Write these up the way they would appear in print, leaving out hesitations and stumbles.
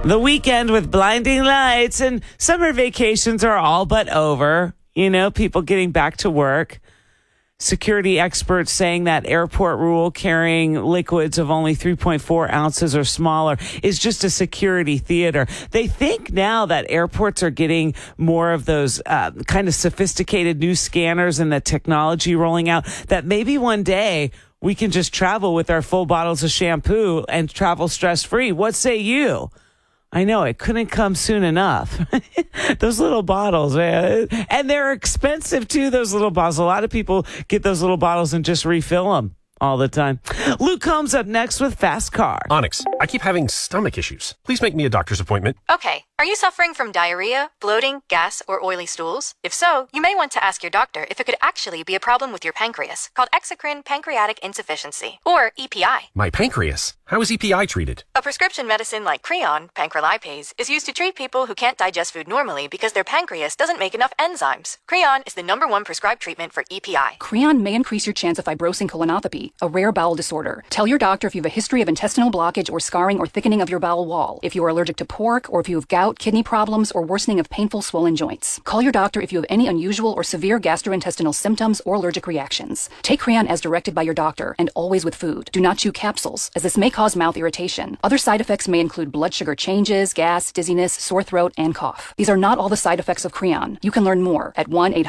The weekend with blinding lights and summer vacations are all but over. You know, people getting back to work. Security experts saying that airport rule carrying liquids of only 3.4 ounces or smaller is just a security theater. They think now that airports are getting more of those kind of sophisticated new scanners and the technology rolling out, that maybe one day we can just travel with our full bottles of shampoo and travel stress-free. What say you? I know, it couldn't come soon enough. Those little bottles, man. And they're expensive, too, those little bottles. A lot of people get those little bottles and just refill them all the time. Luke Combs up next with Fast Car. Onyx, I keep having stomach issues. Please make me a doctor's appointment. Okay. Are you suffering from diarrhea, bloating, gas, or oily stools? If so, you may want to ask your doctor if it could actually be a problem with your pancreas, called exocrine pancreatic insufficiency, or EPI. My pancreas? How is EPI treated? A prescription medicine like Creon, pancrelipase, is used to treat people who can't digest food normally because their pancreas doesn't make enough enzymes. Creon is the #1 prescribed treatment for EPI. Creon may increase your chance of fibrosing colonopathy, a rare bowel disorder. Tell your doctor if you have a history of intestinal blockage or scarring or thickening of your bowel wall, if you are allergic to pork, or if you have gout, kidney problems, or worsening of painful swollen joints. Call your doctor if you have any unusual or severe gastrointestinal symptoms or allergic reactions. Take Creon as directed by your doctor, and always with food. Do not chew capsules, as this may cause mouth irritation. Other side effects may include blood sugar changes, gas, dizziness, sore throat, and cough. These are not all the side effects of Creon. You can learn more at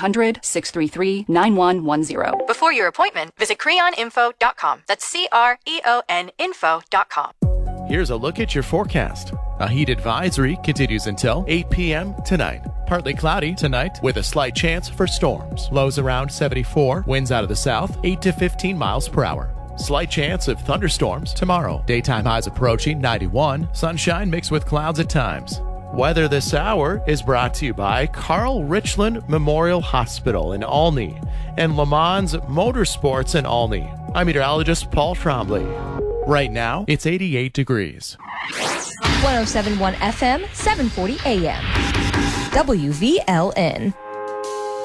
1-800-633-9110. Before your appointment, visit creoninfo.com. That's CREON info.com. Here's a look at your forecast. A heat advisory continues until 8 p.m. tonight. Partly cloudy tonight with a slight chance for storms. Lows around 74, winds out of the south, 8 to 15 miles per hour. Slight chance of thunderstorms tomorrow. Daytime highs approaching 91, sunshine mixed with clouds at times. Weather this hour is brought to you by Carl Richland Memorial Hospital in Olney and Le Mans Motorsports in Olney. I'm meteorologist Paul Trombley. Right now, it's 88 degrees. 107.1 FM, 740 AM. WVLN.